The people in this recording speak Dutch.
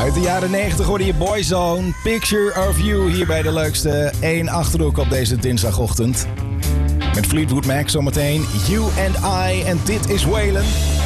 Uit de jaren 90 hoorde je Boyzone, Picture of You hier bij de leukste 1 Achterhoek op deze dinsdagochtend. Met Fleetwood Mac zometeen, You and I en dit is Waylon.